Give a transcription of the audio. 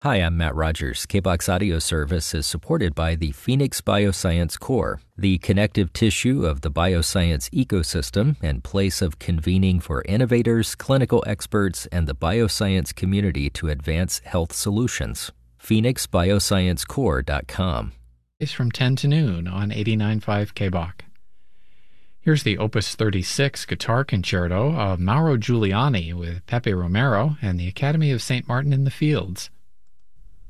Hi, I'm Matt Rogers. KBOX Audio Service is supported by the Phoenix Bioscience Core, the connective tissue of the bioscience ecosystem and place of convening for innovators, clinical experts, and the bioscience community to advance health solutions. PhoenixBioscienceCore.com. It's from 10 to noon on 89.5 KBOX. Here's the Opus 36 guitar concerto of Mauro Giuliani with Pepe Romero and the Academy of St. Martin in the Fields.